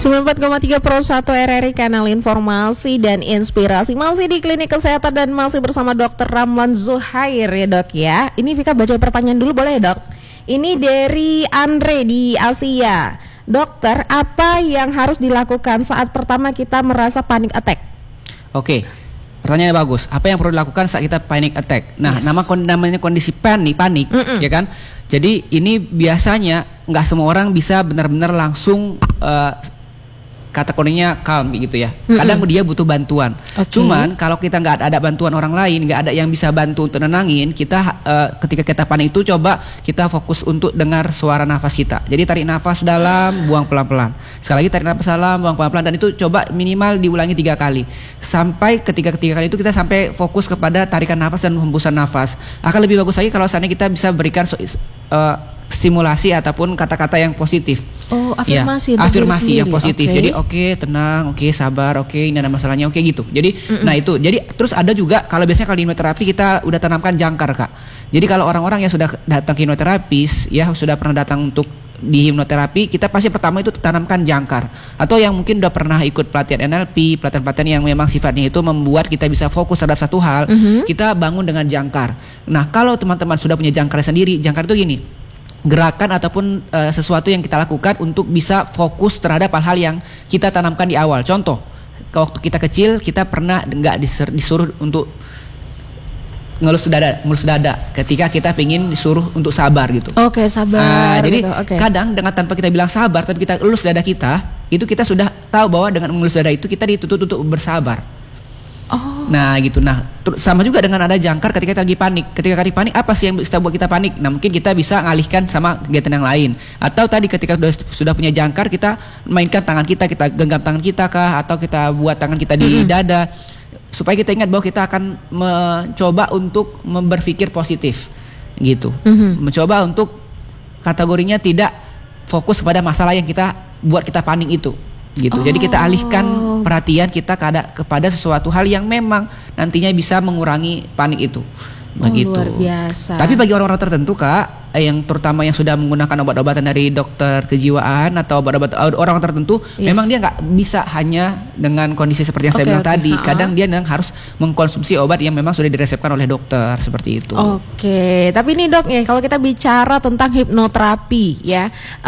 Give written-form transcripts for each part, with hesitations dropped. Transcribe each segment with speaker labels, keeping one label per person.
Speaker 1: 94,3 Pro 1 RRI, kanal informasi dan inspirasi. Masih di Klinik Kesehatan dan masih bersama Dr. Ramlan Zuhair ya dok ya. Ini Vika baca pertanyaan dulu boleh ya dok? Ini dari Andre di Asia. Dokter, apa yang harus dilakukan saat pertama kita merasa panic attack?
Speaker 2: Oke, pertanyaannya bagus. Apa yang perlu dilakukan saat kita panic attack? Nah, namanya kondisi panik, ya kan? Jadi ini biasanya nggak semua orang bisa benar-benar langsung kategorinya calm gitu ya. Kadang dia butuh bantuan. Cuman kalau kita nggak ada bantuan orang lain, nggak ada yang bisa bantu untuk nenangin kita, ketika kita panik itu coba kita fokus untuk dengar suara nafas kita. Jadi tarik nafas dalam, buang pelan-pelan. Sekali lagi tarik nafas dalam, buang pelan-pelan, dan itu coba minimal diulangi 3 kali. Sampai ketiga kali itu kita sampai fokus kepada tarikan nafas dan hembusan nafas. Akan lebih bagus lagi kalau seandainya kita bisa berikan stimulasi ataupun kata-kata yang positif.
Speaker 1: Oh, afirmasi.
Speaker 2: Ya, afirmasi yang positif. Jadi oke, tenang, oke, sabar, oke, ini ada masalahnya, oke gitu. Jadi nah itu. Jadi terus ada juga kalau biasanya kalau di hipnoterapi kita udah tanamkan jangkar, Kak. Jadi kalau orang-orang yang sudah datang ke hipnoterapis, ya sudah pernah datang untuk di hipnoterapi, kita pasti pertama itu tanamkan jangkar. Atau yang mungkin udah pernah ikut pelatihan NLP, pelatihan-pelatihan yang memang sifatnya itu membuat kita bisa fokus terhadap satu hal, kita bangun dengan jangkar. Nah, kalau teman-teman sudah punya jangkar sendiri, jangkar itu gini, gerakan ataupun sesuatu yang kita lakukan untuk bisa fokus terhadap hal-hal yang kita tanamkan di awal. Contoh, waktu kita kecil kita pernah nggak disuruh untuk ngelus dada ketika kita pingin disuruh untuk sabar gitu.
Speaker 1: Oke, sabar.
Speaker 2: Jadi
Speaker 1: gitu.
Speaker 2: kadang dengan tanpa kita bilang sabar, tapi kita elus dada kita, itu kita sudah tahu bahwa dengan mengelus dada itu kita dituntut untuk bersabar. Nah gitu. Nah sama juga dengan ada jangkar ketika kita lagi panik. Ketika kita panik, apa sih yang bisa buat kita panik? Nah mungkin kita bisa ngalihkan sama kegiatan yang lain. Atau tadi ketika sudah punya jangkar, kita mainkan tangan kita genggam tangan kita kah, atau kita buat tangan kita di dada, supaya kita ingat bahwa kita akan mencoba untuk berpikir positif gitu. Mencoba untuk kategorinya tidak fokus pada masalah yang kita buat kita panik itu gitu. Jadi kita alihkan perhatian kita kepada sesuatu hal yang memang nantinya bisa mengurangi panik itu. Begitu.
Speaker 1: Luar biasa.
Speaker 2: Tapi bagi orang-orang tertentu, Kak, yang terutama yang sudah menggunakan obat-obatan dari dokter kejiwaan atau obat-obat orang tertentu, memang dia nggak bisa hanya dengan kondisi seperti yang saya bilang tadi. Kadang dia harus mengkonsumsi obat yang memang sudah diresepkan oleh dokter seperti itu.
Speaker 1: Tapi ini dok ya, kalau kita bicara tentang hipnoterapi ya,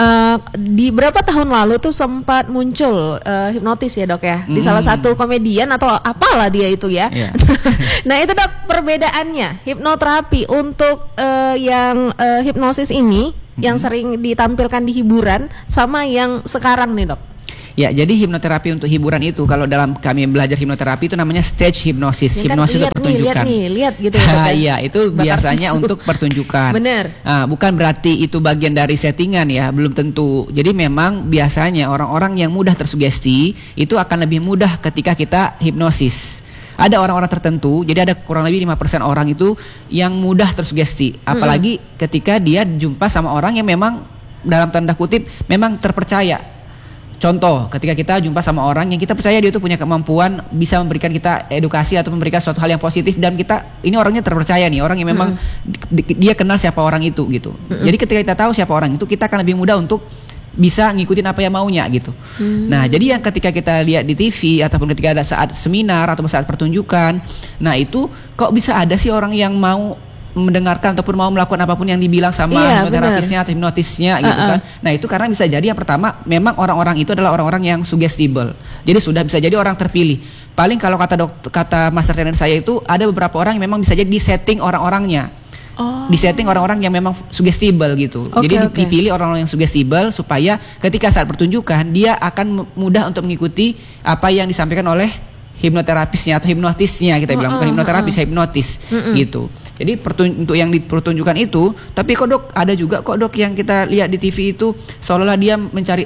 Speaker 1: di berapa tahun lalu tuh sempat muncul hipnotis ya dok ya, di salah satu komedian atau apalah dia itu ya. Nah itu dok, perbedaannya hipnoterapi untuk yang hipnosis ini yang sering ditampilkan di hiburan sama yang sekarang nih dok.
Speaker 2: Ya, jadi hipnoterapi untuk hiburan itu kalau dalam kami belajar hipnoterapi itu namanya stage hipnosis.
Speaker 1: Ya,
Speaker 2: hipnosis untuk pertunjukan.
Speaker 1: Lihat gitu ya.
Speaker 2: Iya, itu biasanya untuk pertunjukan.
Speaker 1: Bener.
Speaker 2: Bukan berarti itu bagian dari settingan ya, belum tentu. Jadi memang biasanya orang-orang yang mudah tersugesti itu akan lebih mudah ketika kita hipnosis. Ada orang-orang tertentu, jadi ada kurang lebih 5% orang itu yang mudah tersugesti. Apalagi ketika dia jumpa sama orang yang memang dalam tanda kutip memang terpercaya. Contoh, ketika kita jumpa sama orang yang kita percaya dia itu punya kemampuan bisa memberikan kita edukasi atau memberikan suatu hal yang positif, dan kita ini orangnya terpercaya nih, orang yang memang dia kenal siapa orang itu gitu. Jadi ketika kita tahu siapa orang itu, kita akan lebih mudah untuk bisa ngikutin apa yang maunya gitu. Nah jadi yang ketika kita lihat di TV ataupun ketika ada saat seminar atau saat pertunjukan, nah itu kok bisa ada sih orang yang mau mendengarkan ataupun mau melakukan apapun yang dibilang sama hipnoterapisnya atau hipnotisnya gitu kan. Nah itu karena bisa jadi yang pertama memang orang-orang itu adalah orang-orang yang suggestible. Jadi sudah bisa jadi orang terpilih. Paling kalau kata master trainer saya itu ada beberapa orang yang memang bisa jadi di setting orang-orangnya. Di setting orang-orang yang memang suggestible gitu. Jadi dipilih orang-orang yang suggestible supaya ketika saat pertunjukan dia akan mudah untuk mengikuti apa yang disampaikan oleh hipnoterapisnya atau hipnotisnya, kita bilang bukan hipnoterapis, hipnotis gitu. Jadi untuk yang di pertunjukan itu, tapi kok dok ada juga kok dok yang kita lihat di TV itu seolah-olah dia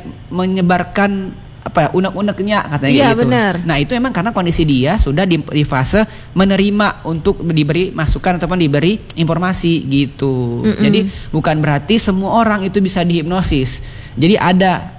Speaker 2: menyebarkan unek-uneknya katanya gitu. Bener. Nah itu memang karena kondisi dia sudah di fase menerima untuk diberi masukan ataupun diberi informasi gitu. Jadi bukan berarti semua orang itu bisa dihipnosis. Jadi ada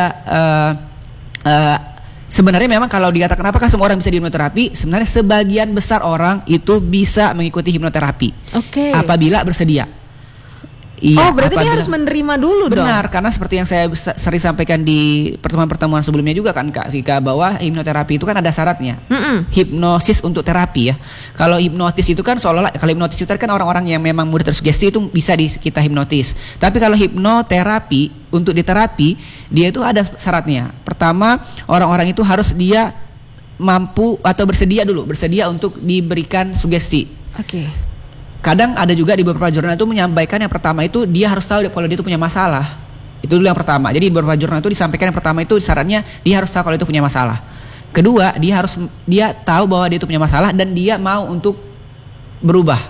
Speaker 2: sebenarnya memang kalau dikatakan apakah semua orang bisa dihipnoterapi, sebenarnya sebagian besar orang itu bisa mengikuti hipnoterapi apabila bersedia. Iya,
Speaker 1: Oh, berarti dia
Speaker 2: apabila-
Speaker 1: harus menerima dulu dong.
Speaker 2: Benar, karena seperti yang saya sering sampaikan di pertemuan-pertemuan sebelumnya juga kan Kak Vika, bahwa hipnoterapi itu kan ada syaratnya. Hipnosis untuk terapi ya. Kalau hipnotis itu kan seolah-olah, kalau hipnotis itu kan orang-orang yang memang mudah tersugesti itu bisa kita hipnotis. Tapi kalau hipnoterapi untuk diterapi, dia itu ada syaratnya. Pertama, orang-orang itu harus dia mampu atau bersedia untuk diberikan sugesti.
Speaker 1: Oke.
Speaker 2: Kadang ada juga di beberapa jurnal itu menyampaikan yang pertama itu dia harus tahu kalau dia itu punya masalah. Itu dulu yang pertama. Jadi di beberapa jurnal itu disampaikan yang pertama itu syaratnya dia harus tahu kalau itu punya masalah. Kedua, dia tahu bahwa dia itu punya masalah dan dia mau untuk berubah.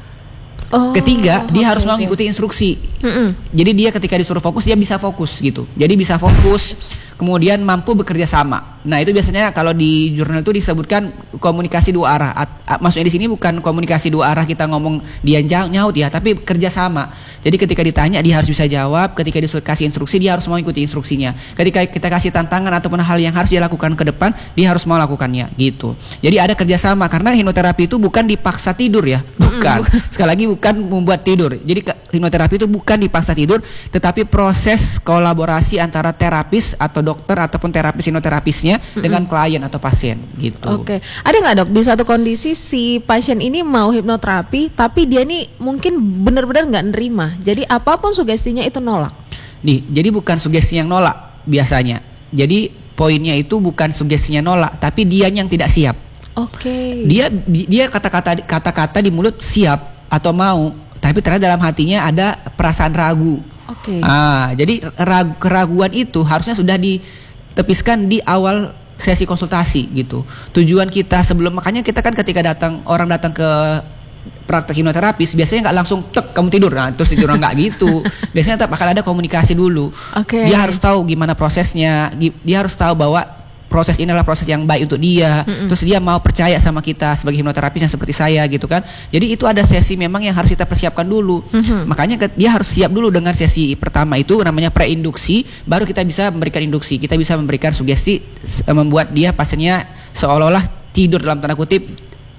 Speaker 1: Oh,
Speaker 2: Ketiga, dia harus mau
Speaker 1: oke.
Speaker 2: mengikuti instruksi.
Speaker 1: Mm-mm.
Speaker 2: Jadi dia ketika disuruh fokus dia bisa fokus gitu. Jadi bisa fokus, kemudian mampu bekerja sama. Nah itu biasanya kalau di jurnal itu disebutkan komunikasi dua arah. Maksudnya di sini bukan komunikasi dua arah kita ngomong dia nyaut ya, tapi kerja sama. Jadi ketika ditanya dia harus bisa jawab. Ketika disuruh kasih instruksi dia harus mau ikuti instruksinya. Ketika kita kasih tantangan ataupun hal yang harus dia lakukan ke depan, dia harus mau lakukannya gitu. Jadi ada kerjasama karena hipnoterapi itu bukan dipaksa tidur ya, bukan. Sekali lagi bukan membuat tidur. Jadi hipnoterapi itu bukan dipaksa tidur, tetapi proses kolaborasi antara terapis atau dokter ataupun terapis hipnoterapisnya dengan klien atau pasien gitu.
Speaker 1: Oke, ada nggak dok di satu kondisi si pasien ini mau hipnoterapi, tapi dia nih mungkin benar-benar nggak nerima. Jadi apapun sugestinya itu nolak.
Speaker 2: Nih, jadi bukan sugesti yang nolak biasanya. Jadi poinnya itu bukan sugestinya nolak, tapi dianya yang tidak siap.
Speaker 1: Oke.
Speaker 2: Dia kata-kata di mulut siap atau mau, tapi ternyata dalam hatinya ada perasaan ragu.
Speaker 1: Oke.
Speaker 2: Jadi keraguan itu harusnya sudah ditepiskan di awal sesi konsultasi gitu. Tujuan kita makanya kita kan ketika orang datang ke praktek hipnoterapis biasanya nggak langsung kamu tidur, nah terus tidur nggak gitu. Biasanya tetap akan ada komunikasi dulu.
Speaker 1: Oke.
Speaker 2: Dia harus tahu gimana prosesnya, dia harus tahu bahwa proses ini adalah proses yang baik untuk dia. Terus dia mau percaya sama kita sebagai hipnoterapis yang seperti saya gitu kan. Jadi itu ada sesi memang yang harus kita persiapkan dulu. Makanya dia harus siap dulu dengan sesi pertama itu namanya preinduksi, baru kita bisa memberikan induksi. Kita bisa memberikan sugesti membuat dia pasiennya seolah-olah tidur dalam tanda kutip,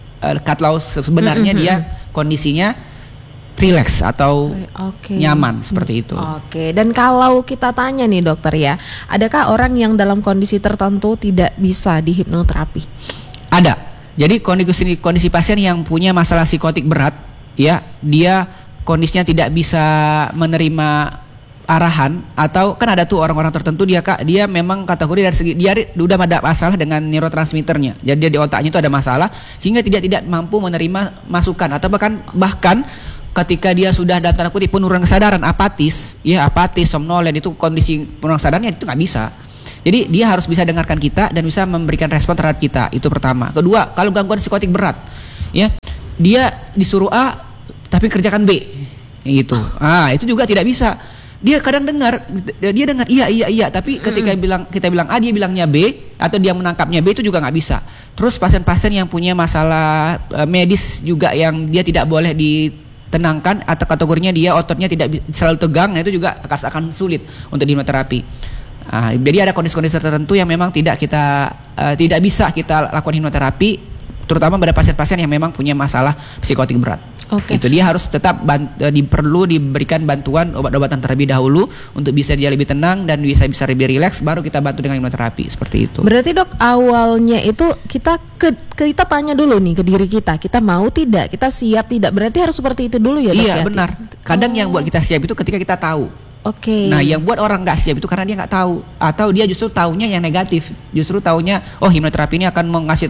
Speaker 2: kalau sebenarnya dia kondisinya rileks atau
Speaker 1: Oke.
Speaker 2: nyaman seperti itu.
Speaker 1: Oke, dan kalau kita tanya nih dokter ya, adakah orang yang dalam kondisi tertentu tidak bisa dihipnoterapi?
Speaker 2: Ada. Jadi kondisi pasien yang punya masalah psikotik berat, ya, dia kondisinya tidak bisa menerima arahan, atau kan ada tuh orang-orang tertentu dia memang kategori dari segi dia udah ada masalah dengan neurotransmitternya. Jadi dia di otaknya itu ada masalah sehingga tidak mampu menerima masukan atau bahkan ketika dia sudah dalam tanda kutip penurunan kesadaran, apatis, somnolen, itu kondisi penurunan kesadarannya itu nggak bisa. Jadi dia harus bisa dengarkan kita dan bisa memberikan respon terhadap kita. Itu pertama. Kedua, kalau gangguan psikotik berat, ya dia disuruh A tapi kerjakan B, gitu. Itu juga tidak bisa. Dia kadang dengar iya, tapi ketika kita bilang A dia bilangnya B, atau dia menangkapnya B, itu juga nggak bisa. Terus pasien-pasien yang punya masalah medis juga yang dia tidak boleh ditenangkan atau kategorinya dia ototnya tidak selalu tegang, nah itu juga akan sulit untuk hipnoterapi. Jadi ada kondisi-kondisi tertentu yang memang tidak bisa kita lakukan hipnoterapi, terutama pada pasien-pasien yang memang punya masalah psikotik berat.
Speaker 1: Oke.
Speaker 2: Itu dia harus tetap perlu diberikan bantuan obat-obatan terlebih dahulu untuk bisa dia lebih tenang dan bisa lebih rileks, baru kita bantu dengan hipnoterapi seperti itu.
Speaker 1: Berarti dok, awalnya itu kita tanya dulu nih ke diri kita mau tidak, kita siap tidak, berarti harus seperti itu dulu ya dok?
Speaker 2: Iya
Speaker 1: ya?
Speaker 2: benar. Kadang yang buat kita siap itu ketika kita tahu.
Speaker 1: Oke.
Speaker 2: Nah, yang buat orang nggak siap itu karena dia nggak tahu, atau dia justru taunya yang negatif, justru taunya hipnoterapi ini akan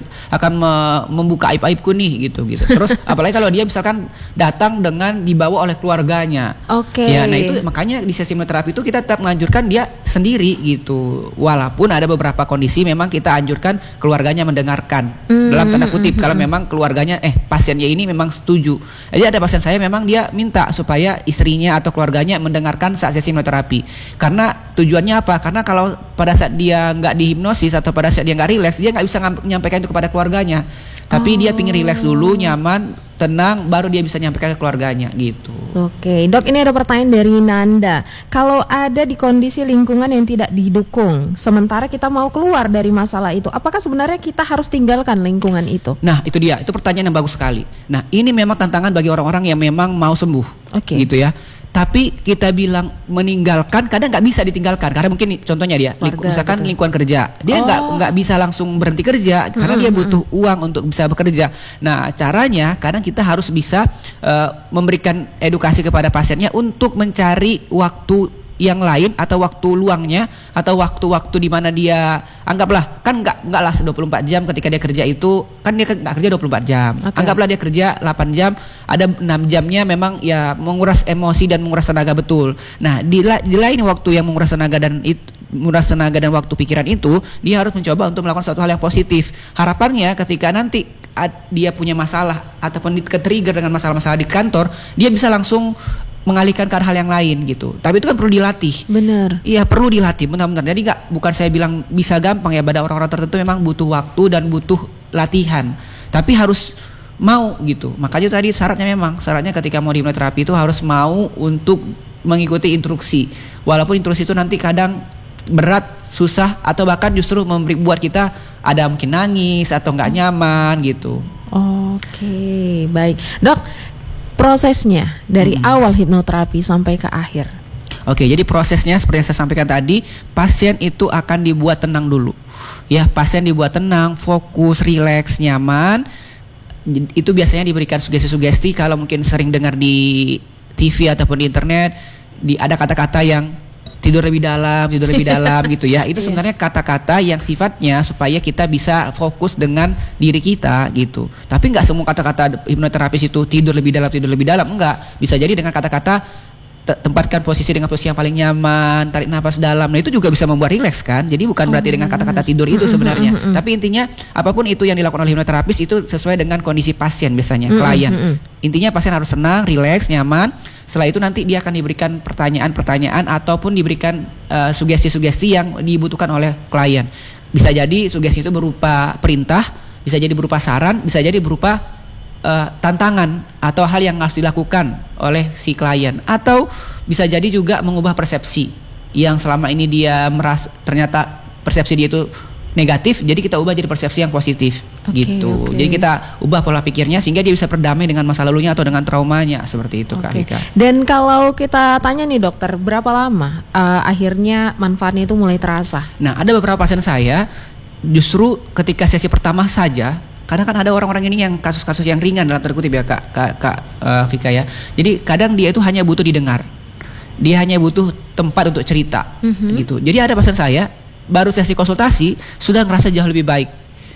Speaker 2: membuka aib-aibku nih gitu. Terus apalagi kalau dia misalkan datang dengan dibawa oleh keluarganya.
Speaker 1: Oke.
Speaker 2: Ya, nah itu makanya di sesi hipnoterapi itu kita tetap menganjurkan dia sendiri gitu. Walaupun ada beberapa kondisi memang kita anjurkan keluarganya mendengarkan. Dalam tanda kutip kalau memang keluarganya pasiennya ini memang setuju. Jadi ada pasien saya memang dia minta supaya istrinya atau keluarganya mendengarkan saat sesi hipnoterapi. Karena tujuannya apa? Karena kalau pada saat dia nggak dihipnosis atau pada saat dia nggak rileks, dia nggak bisa menyampaikan itu kepada keluarganya. Tapi dia pingin rileks dulu, nyaman, tenang, baru dia bisa nyampaikan ke keluarganya gitu.
Speaker 1: Oke, dok, ini ada pertanyaan dari Nanda. Kalau ada di kondisi lingkungan yang tidak didukung, sementara kita mau keluar dari masalah itu, apakah sebenarnya kita harus tinggalkan lingkungan itu?
Speaker 2: Nah, itu dia. Itu pertanyaan yang bagus sekali. Nah, ini memang tantangan bagi orang-orang yang memang mau sembuh.
Speaker 1: Oke.
Speaker 2: Gitu ya. Tapi kita bilang meninggalkan, kadang nggak bisa ditinggalkan karena mungkin contohnya dia, misalkan lingkungan kerja, dia nggak bisa langsung berhenti kerja karena dia butuh uang untuk bisa bekerja. Nah caranya kadang kita harus bisa memberikan edukasi kepada pasiennya untuk mencari waktu yang lain atau waktu luangnya atau waktu-waktu di mana dia anggaplah kan enggak lah 24 jam ketika dia kerja itu kan dia enggak kerja 24 jam. Anggaplah dia kerja 8 jam, ada 6 jamnya memang ya menguras emosi dan menguras tenaga betul. Nah, di lain waktu yang menguras tenaga dan waktu pikiran itu, dia harus mencoba untuk melakukan suatu hal yang positif. Harapannya ketika nanti dia punya masalah ataupun ke-trigger dengan masalah-masalah di kantor, dia bisa langsung mengalihkan ke hal yang lain gitu. Tapi itu kan perlu dilatih.
Speaker 1: Benar.
Speaker 2: Iya, perlu dilatih benar-benar. Jadi bukan saya bilang bisa gampang ya, pada orang-orang tertentu memang butuh waktu dan butuh latihan. Tapi harus mau gitu. Makanya tadi syaratnya ketika mau di hipnoterapi itu harus mau untuk mengikuti instruksi. Walaupun instruksi itu nanti kadang berat, susah atau bahkan justru buat kita ada mungkin nangis atau nggak nyaman gitu.
Speaker 1: Oke, baik. Dok, prosesnya dari awal hipnoterapi sampai ke akhir.
Speaker 2: Oke, jadi prosesnya seperti yang saya sampaikan tadi, pasien itu akan dibuat tenang dulu. Ya, pasien dibuat tenang, fokus, rileks, nyaman. Itu biasanya diberikan sugesti-sugesti. Kalau mungkin sering dengar di TV ataupun di internet, ada kata-kata yang tidur lebih dalam gitu ya. Itu sebenarnya kata-kata yang sifatnya supaya kita bisa fokus dengan diri kita gitu. Tapi nggak semua kata-kata hipnoterapis itu tidur lebih dalam, enggak. Bisa jadi dengan kata-kata tempatkan posisi dengan posisi yang paling nyaman, tarik nafas dalam. Nah, itu juga bisa membuat rileks kan. Jadi bukan berarti dengan kata-kata tidur itu sebenarnya. Tapi intinya apapun itu yang dilakukan oleh hipnoterapis itu sesuai dengan kondisi pasien biasanya, klien. Intinya pasien harus senang, rileks, nyaman. Setelah itu nanti dia akan diberikan pertanyaan-pertanyaan ataupun diberikan sugesti-sugesti yang dibutuhkan oleh klien. Bisa jadi sugesti itu berupa perintah, bisa jadi berupa saran, bisa jadi berupa tantangan atau hal yang harus dilakukan oleh si klien, atau bisa jadi juga mengubah persepsi yang selama ini dia merasa ternyata persepsi dia itu negatif, jadi kita ubah jadi persepsi yang positif gitu. Jadi kita ubah pola pikirnya sehingga dia bisa berdamai dengan masa lalunya atau dengan traumanya seperti itu, Kak Vika.
Speaker 1: Dan kalau kita tanya nih dokter, berapa lama akhirnya manfaatnya itu mulai terasa?
Speaker 2: Nah, ada beberapa pasien saya justru ketika sesi pertama saja. Kadang kan ada orang-orang ini yang kasus-kasus yang ringan dalam tanda kutip ya Kak Vika ya. Jadi kadang dia itu hanya butuh didengar. Dia hanya butuh tempat untuk cerita gitu. Jadi ada pasien saya baru sesi konsultasi sudah ngerasa jauh lebih baik.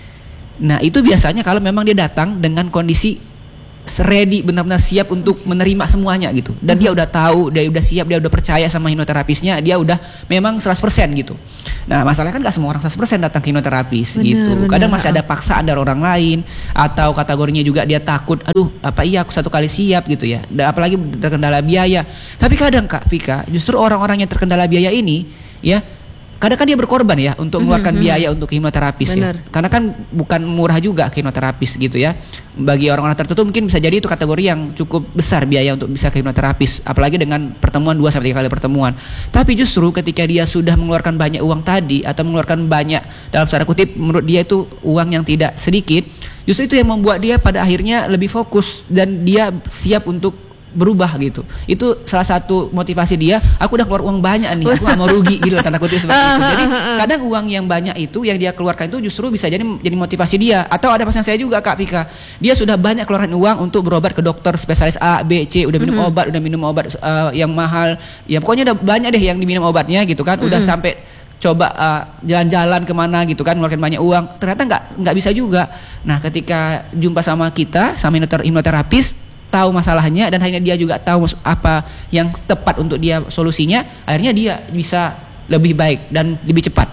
Speaker 2: Nah, itu biasanya kalau memang dia datang dengan kondisi ready, benar-benar siap untuk menerima semuanya gitu. Dan dia udah tahu, dia udah siap, dia udah percaya sama hipnoterapisnya, dia udah memang 100% gitu. Nah, masalahnya kan gak semua orang 100% datang ke hipnoterapis gitu. Kadang masih ada paksaan dari orang lain, atau kategorinya juga dia takut, aduh apa iya aku satu kali siap gitu ya. Dan apalagi terkendala biaya. Tapi kadang Kak Vika, justru orang-orang yang terkendala biaya ini ya, kadang kan dia berkorban ya untuk mengeluarkan biaya untuk hipnoterapis ya. Karena kan bukan murah juga hipnoterapis gitu ya. Bagi orang-orang tertentu mungkin bisa jadi itu kategori yang cukup besar biaya untuk bisa ke hipnoterapis, apalagi dengan pertemuan 2-3 kali pertemuan. Tapi justru ketika dia sudah mengeluarkan banyak uang tadi atau mengeluarkan banyak dalam tanda kutip menurut dia itu uang yang tidak sedikit, justru itu yang membuat dia pada akhirnya lebih fokus dan dia siap untuk berubah gitu. Itu salah satu motivasi dia. Aku udah keluar uang banyak nih, aku gak mau rugi gitu tanda kutip seperti itu. Jadi kadang uang yang banyak itu yang dia keluarkan itu justru bisa jadi motivasi dia. Atau ada pasien saya juga Kak Vika, dia sudah banyak keluaran uang untuk berobat ke dokter spesialis A, B, C, udah minum obat yang mahal. Ya pokoknya udah banyak deh yang diminum obatnya gitu kan. Udah sampai coba jalan-jalan kemana gitu kan, ngeluarin banyak uang. Ternyata nggak bisa juga. Nah, ketika jumpa sama kita, sama hipnoterapis, tahu masalahnya dan akhirnya dia juga tahu apa yang tepat untuk dia solusinya, akhirnya dia bisa lebih baik dan lebih cepat.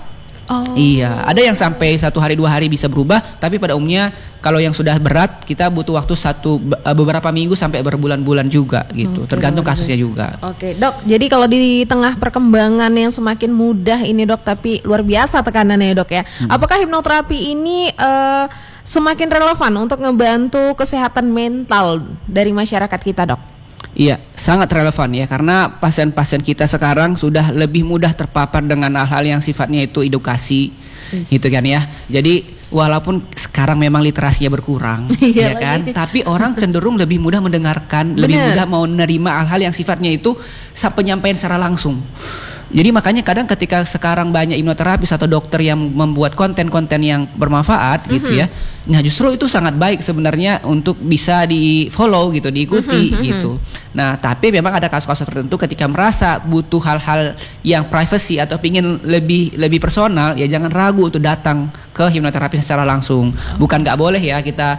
Speaker 2: Iya, ada yang sampai 1 hari 2 hari bisa berubah, tapi pada umumnya kalau yang sudah berat kita butuh waktu beberapa minggu sampai berbulan-bulan juga gitu, tergantung kasusnya juga.
Speaker 1: Dok, jadi kalau di tengah perkembangan yang semakin mudah ini dok, tapi luar biasa tekanannya dok ya, apakah hipnoterapi ini semakin relevan untuk ngebantu kesehatan mental dari masyarakat kita dok?
Speaker 2: Iya, sangat relevan ya, karena pasien-pasien kita sekarang sudah lebih mudah terpapar dengan hal-hal yang sifatnya itu edukasi gitu kan ya. Jadi walaupun sekarang memang literasinya berkurang,
Speaker 1: Iya
Speaker 2: ya kan?
Speaker 1: lagi.
Speaker 2: Tapi orang cenderung lebih mudah mendengarkan, lebih mudah mau menerima hal-hal yang sifatnya itu penyampaian secara langsung. Jadi makanya kadang ketika sekarang banyak hipnoterapis atau dokter yang membuat konten-konten yang bermanfaat gitu ya. Nah, justru itu sangat baik sebenarnya untuk bisa di-follow gitu, diikuti gitu. Nah, tapi memang ada kasus-kasus tertentu ketika merasa butuh hal-hal yang privacy atau pingin lebih personal, ya jangan ragu untuk datang ke hipnoterapis secara langsung. Bukan nggak boleh ya kita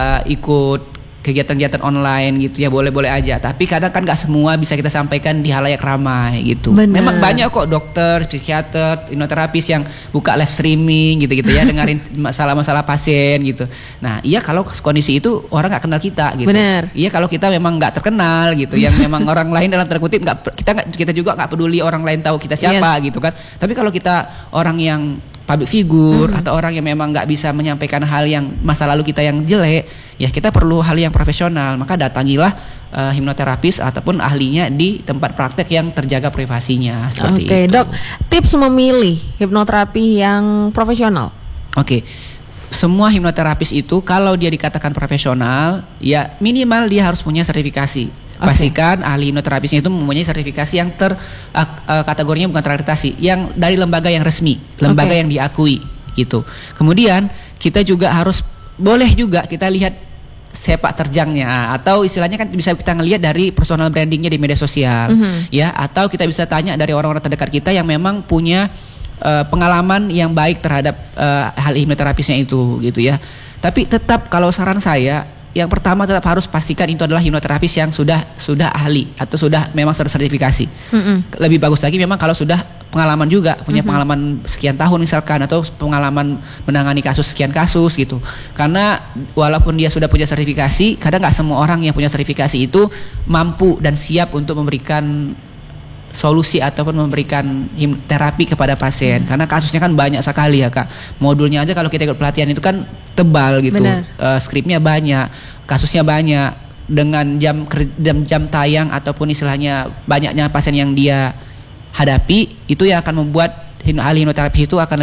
Speaker 2: ikut kegiatan-kegiatan online gitu ya, boleh-boleh aja. Tapi kadang kan nggak semua bisa kita sampaikan di halayak ramai gitu.
Speaker 1: Bener.
Speaker 2: Memang banyak kok dokter, psikiater, hipnoterapis yang buka live streaming gitu-gitu ya, dengerin masalah-masalah pasien gitu. Nah, iya kalau kondisi itu orang nggak kenal kita gitu.
Speaker 1: Bener.
Speaker 2: Iya kalau kita memang nggak terkenal gitu, yang memang orang lain dalam tanda kutip kita juga nggak peduli orang lain tahu kita siapa gitu kan. Tapi kalau kita orang yang public figure atau orang yang memang nggak bisa menyampaikan hal yang masa lalu kita yang jelek, ya kita perlu hal yang profesional. Maka datangilah hipnoterapis ataupun ahlinya di tempat praktek yang terjaga privasinya seperti
Speaker 1: Oke,
Speaker 2: itu.
Speaker 1: Dok, tips memilih hipnoterapi yang profesional.
Speaker 2: Oke. Semua hipnoterapis itu kalau dia dikatakan profesional, ya minimal dia harus punya sertifikasi. Pastikan ahli hipnoterapisnya itu mempunyai sertifikasi yang kategorinya bukan terakreditasi, yang dari lembaga yang resmi, lembaga yang diakui gitu. Kemudian kita juga harus boleh juga kita lihat sepak terjangnya, atau istilahnya kan bisa kita ngelihat dari personal brandingnya di media sosial, ya, atau kita bisa tanya dari orang-orang terdekat kita yang memang punya pengalaman yang baik terhadap hal hipnoterapisnya itu gitu ya. Tapi tetap kalau saran saya, yang pertama tetap harus pastikan itu adalah hipnoterapis yang sudah ahli atau sudah memang sertifikasi. Lebih bagus lagi memang kalau sudah pengalaman juga, punya pengalaman sekian tahun misalkan, atau pengalaman menangani kasus sekian kasus gitu. Karena walaupun dia sudah punya sertifikasi, kadang nggak semua orang yang punya sertifikasi itu mampu dan siap untuk memberikan solusi ataupun memberikan terapi kepada pasien, karena kasusnya kan banyak sekali ya Kak. Modulnya aja kalau kita ikut pelatihan itu kan tebal gitu, skripnya banyak, kasusnya banyak, dengan jam tayang ataupun istilahnya banyaknya pasien yang dia hadapi, itu yang akan membuat ahli hipnoterapi itu akan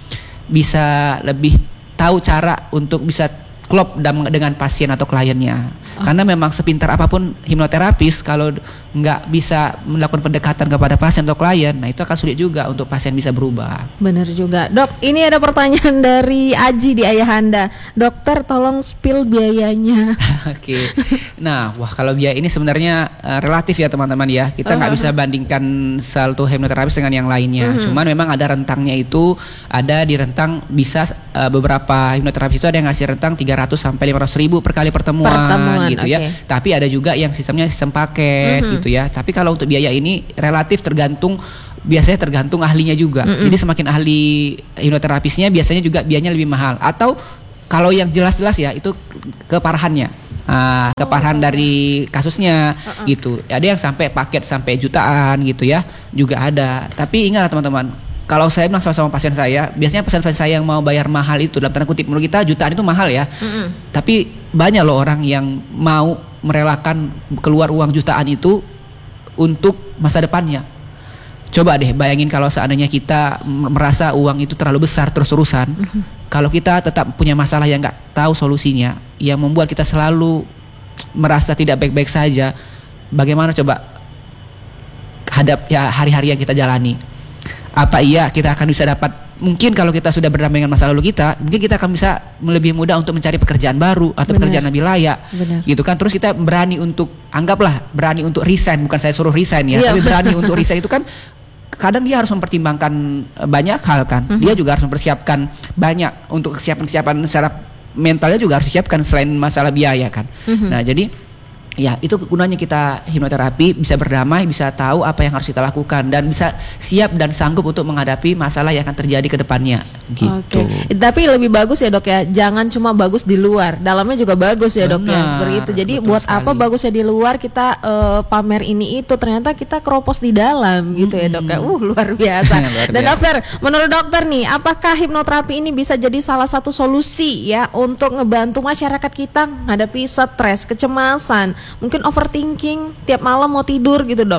Speaker 2: lebih tahu cara untuk bisa klop dengan pasien atau kliennya. Karena memang sepintar apapun hipnoterapis, kalau nggak bisa melakukan pendekatan kepada pasien atau klien, nah itu akan sulit juga untuk pasien bisa berubah.
Speaker 1: Benar juga, Dok. Ini ada pertanyaan dari Aji di Ayahanda. Dokter, tolong spill biayanya.
Speaker 2: Oke. Nah, kalau biaya ini sebenarnya relatif ya teman-teman ya. Kita nggak bisa bandingkan satu hipnoterapis dengan yang lainnya. Cuman memang ada rentangnya itu, ada di rentang bisa beberapa hipnoterapis itu ada yang ngasih rentang 300 sampai 500 ribu per kali pertemuan gitu ya. Tapi ada juga yang sistemnya sistem paket gitu ya. Tapi kalau untuk biaya ini relatif biasanya tergantung ahlinya juga. Jadi semakin ahli hipnoterapisnya biasanya juga biayanya lebih mahal. Atau kalau yang jelas-jelas ya itu keparahannya. Keparahan dari kasusnya gitu. Ada yang sampai paket sampai jutaan gitu ya. Juga ada. Tapi ingatlah teman-teman, kalau saya bilang sama pasien saya, biasanya pasien-pasien saya yang mau bayar mahal itu, dalam tanda kutip menurut kita jutaan itu mahal ya. Tapi banyak loh orang yang mau merelakan keluar uang jutaan itu untuk masa depannya. Coba deh bayangin kalau seandainya kita merasa uang itu terlalu besar terus-terusan. Kalau kita tetap punya masalah yang nggak tahu solusinya, yang membuat kita selalu merasa tidak baik-baik saja, bagaimana coba hadap ya hari-hari yang kita jalani? Apa iya kita akan bisa dapat, mungkin kalau kita sudah berdamai dengan masa lalu kita, mungkin kita akan bisa lebih mudah untuk mencari pekerjaan baru atau pekerjaan lebih layak. Gitu kan. Terus kita berani untuk, anggaplah berani untuk resign, bukan saya suruh resign ya, tapi berani untuk resign itu kan kadang dia harus mempertimbangkan banyak hal kan. Dia juga harus mempersiapkan banyak untuk kesiapan secara mentalnya juga harus disiapkan selain masalah biaya kan. Nah, jadi ya itu gunanya kita hipnoterapi, bisa berdamai, bisa tahu apa yang harus kita lakukan, dan bisa siap dan sanggup untuk menghadapi masalah yang akan terjadi ke depannya gitu.
Speaker 1: Tapi lebih bagus ya Dok ya, jangan cuma bagus di luar, dalamnya juga bagus ya Dok ya, seperti itu. Jadi buat sekali. Apa bagusnya di luar kita pamer ini itu, ternyata kita keropos di dalam gitu ya Dok ya. Luar biasa. Dan dokter, menurut dokter nih, apakah hipnoterapi ini bisa jadi salah satu solusi ya untuk ngebantu masyarakat kita menghadapi stres, kecemasan, mungkin overthinking tiap malam mau tidur gitu Dok?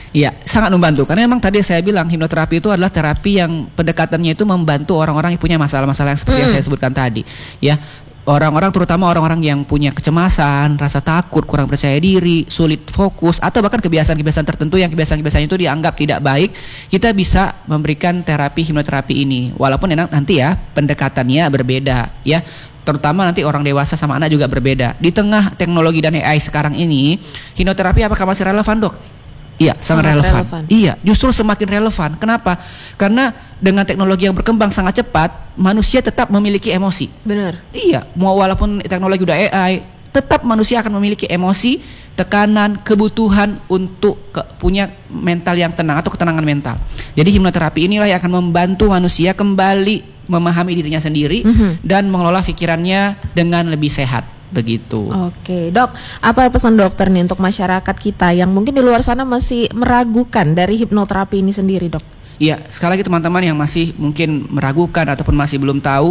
Speaker 2: Iya, sangat membantu karena memang tadi saya bilang hipnoterapi itu adalah terapi yang pendekatannya itu membantu orang-orang yang punya masalah-masalah yang seperti yang saya sebutkan tadi. Ya, orang-orang terutama orang-orang yang punya kecemasan, rasa takut, kurang percaya diri, sulit fokus atau bahkan kebiasaan-kebiasaan tertentu yang kebiasaan-kebiasaan itu dianggap tidak baik, kita bisa memberikan terapi hipnoterapi ini. Walaupun nanti ya pendekatannya berbeda ya. Terutama nanti orang dewasa sama anak juga berbeda. Di tengah teknologi dan AI sekarang ini, hipnoterapi apakah masih relevan, Dok? Iya, sangat relevan. Iya, justru semakin relevan. Kenapa? Karena dengan teknologi yang berkembang sangat cepat, manusia tetap memiliki emosi.
Speaker 1: Benar.
Speaker 2: Iya, walaupun teknologi udah AI, tetap manusia akan memiliki emosi, tekanan, kebutuhan untuk punya mental yang tenang atau ketenangan mental. Jadi hipnoterapi inilah yang akan membantu manusia kembali memahami dirinya sendiri dan mengelola pikirannya dengan lebih sehat. Begitu.
Speaker 1: Oke, Dok. Apa pesan dokter nih untuk masyarakat kita yang mungkin di luar sana masih meragukan dari hipnoterapi ini sendiri, Dok?
Speaker 2: Iya, sekali lagi teman-teman yang masih mungkin meragukan ataupun masih belum tahu,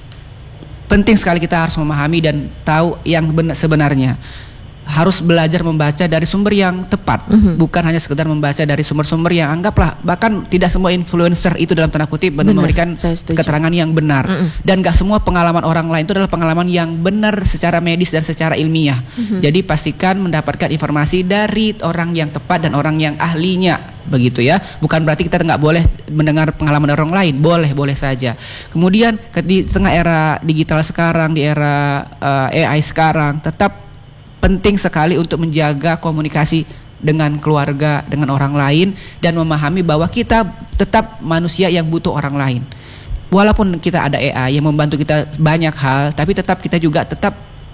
Speaker 2: penting sekali kita harus memahami dan tahu yang sebenarnya. Harus belajar membaca dari sumber yang tepat, bukan hanya sekedar membaca dari sumber-sumber yang anggaplah bahkan tidak semua influencer itu dalam tanda kutip memberikan keterangan yang benar, dan gak semua pengalaman orang lain itu adalah pengalaman yang benar secara medis dan secara ilmiah. Jadi pastikan mendapatkan informasi dari orang yang tepat dan orang yang ahlinya, begitu ya. Bukan berarti kita nggak boleh mendengar pengalaman orang lain, boleh saja. Kemudian di tengah era digital sekarang, di era AI sekarang, tetap penting sekali untuk menjaga komunikasi dengan keluarga, dengan orang lain, dan memahami bahwa kita tetap manusia yang butuh orang lain. Walaupun kita ada AI yang membantu kita banyak hal, tapi tetap kita juga tetap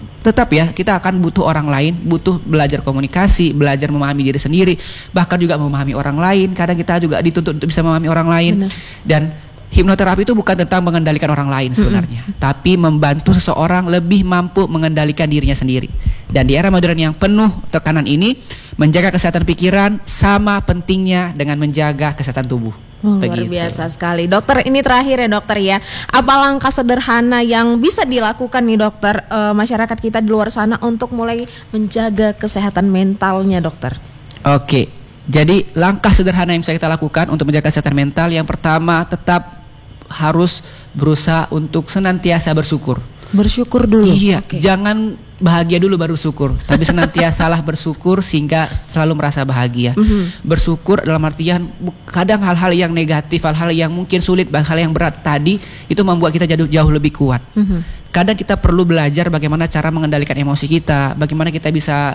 Speaker 2: ya kita akan butuh orang lain, butuh belajar komunikasi, belajar memahami diri sendiri, bahkan juga memahami orang lain. Kadang kita juga dituntut untuk bisa memahami orang lain. Benar. Dan hipnoterapi itu bukan tentang mengendalikan orang lain sebenarnya, tapi membantu seseorang lebih mampu mengendalikan dirinya sendiri. Dan di era modern yang penuh tekanan ini, menjaga kesehatan pikiran sama pentingnya dengan menjaga kesehatan tubuh.
Speaker 1: Luar biasa sekali, dokter. Ini terakhir ya, dokter ya. Apa langkah sederhana yang bisa dilakukan nih, dokter, masyarakat kita di luar sana untuk mulai menjaga kesehatan mentalnya, dokter?
Speaker 2: Oke, jadi langkah sederhana yang bisa kita lakukan untuk menjaga kesehatan mental, yang pertama tetap harus berusaha untuk senantiasa bersyukur. Bersyukur dulu. Iya, jangan bahagia dulu baru syukur, tapi senantiasalah bersyukur sehingga selalu merasa bahagia. Bersyukur dalam artian kadang hal-hal yang negatif, hal-hal yang mungkin sulit, hal yang berat tadi itu membuat kita jauh lebih kuat. Kadang kita perlu belajar bagaimana cara mengendalikan emosi kita, bagaimana kita bisa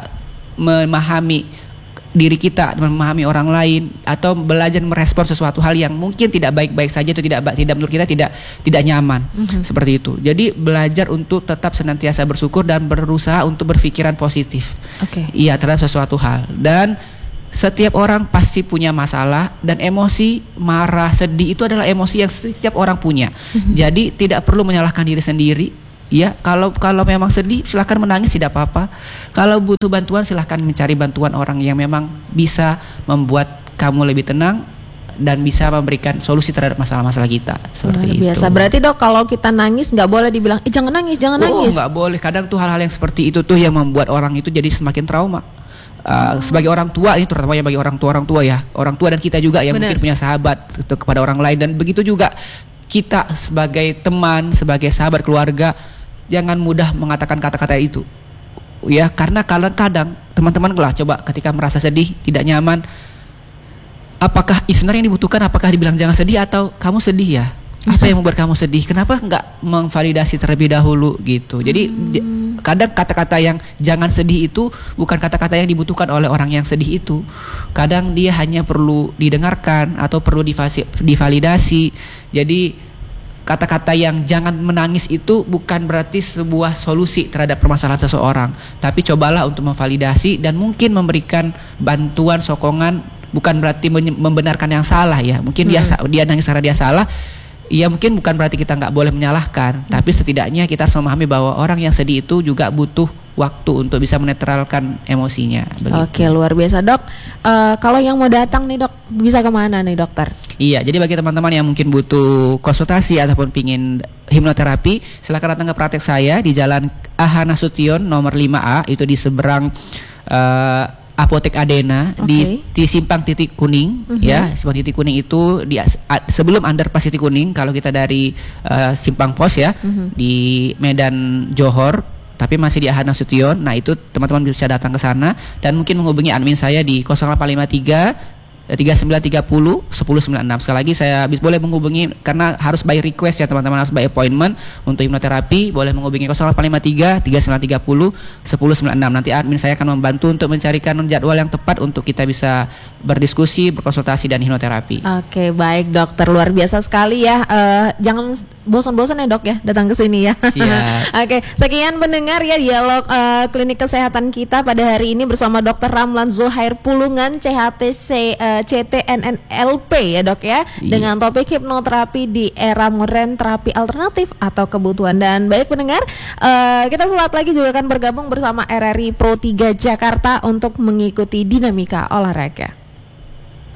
Speaker 2: memahami diri kita, memahami orang lain, atau belajar merespon sesuatu hal yang mungkin tidak baik-baik saja atau tidak menurut kita tidak nyaman. Seperti itu. Jadi belajar untuk tetap senantiasa bersyukur dan berusaha untuk berpikiran positif. Iya, terhadap sesuatu hal. Dan setiap orang pasti punya masalah, dan emosi marah, sedih itu adalah emosi yang setiap orang punya. Jadi tidak perlu menyalahkan diri sendiri. Ya, kalau memang sedih silahkan menangis, tidak apa-apa. Kalau butuh bantuan silahkan mencari bantuan orang yang memang bisa membuat kamu lebih tenang dan bisa memberikan solusi terhadap masalah-masalah kita. Seperti
Speaker 1: biasa. Itu. Berarti, Dok, kalau kita nangis nggak boleh dibilang jangan nangis.
Speaker 2: Nggak boleh. Kadang tuh hal-hal yang seperti itu tuh yang membuat orang itu jadi semakin trauma. Sebagai orang tua, ini terutama bagi orang tua ya, orang tua dan kita juga yang mungkin punya sahabat kepada orang lain, dan begitu juga kita sebagai teman, sebagai sahabat keluarga, jangan mudah mengatakan kata-kata itu, ya, karena kadang teman-teman coba ketika merasa sedih, tidak nyaman, apakah sebenarnya yang dibutuhkan, apakah dibilang jangan sedih atau kamu sedih ya? Apa yang membuat kamu sedih? Kenapa nggak memvalidasi terlebih dahulu gitu? Jadi kadang kata-kata yang jangan sedih itu bukan kata-kata yang dibutuhkan oleh orang yang sedih itu. Kadang dia hanya perlu didengarkan atau perlu divalidasi. Jadi kata-kata yang jangan menangis itu bukan berarti sebuah solusi terhadap permasalahan seseorang, tapi cobalah untuk memvalidasi dan mungkin memberikan bantuan, sokongan. Bukan berarti membenarkan yang salah ya. Mungkin dia nangis karena dia salah. Ya, mungkin bukan berarti kita nggak boleh menyalahkan, tapi setidaknya kita harus memahami bahwa orang yang sedih itu juga butuh waktu untuk bisa menetralkan emosinya. Begitu.
Speaker 1: Oke, luar biasa, Dok. Kalau yang mau datang nih, Dok, bisa kemana nih, dokter?
Speaker 2: Iya, jadi bagi teman-teman yang mungkin butuh konsultasi ataupun pingin hipnoterapi, silakan datang ke praktek saya di Jalan AH Nasution nomor 5A, itu di seberang Apotek Adena di simpang titik kuning ya. Simpang titik kuning itu sebelum underpass titik kuning kalau kita dari simpang pos ya di Medan Johor, tapi masih di Ahad Nasution. Nah, itu teman-teman bisa datang ke sana dan mungkin menghubungi admin saya di 0853 3930 1096. Sekali lagi saya boleh menghubungi karena harus by request ya teman-teman, harus by appointment untuk hipnoterapi. Boleh menghubungi 0853 3930 1096. Nanti admin saya akan membantu untuk mencarikan jadwal yang tepat untuk kita bisa berdiskusi, berkonsultasi dan hipnoterapi.
Speaker 1: Oke, baik dokter, luar biasa sekali ya. Jangan bosan-bosan ya dok ya datang ke sini ya.
Speaker 2: Siap.
Speaker 1: Oke, sekian pendengar ya dialog klinik kesehatan kita pada hari ini bersama Dr. Ramlan Zuhair Pulungan CHTC CTNNLP ya dok ya, dengan topik hipnoterapi di era modern, terapi alternatif atau kebutuhan. Dan baik pendengar, kita sesaat lagi juga akan bergabung bersama RRI Pro 3 Jakarta untuk mengikuti dinamika olahraga.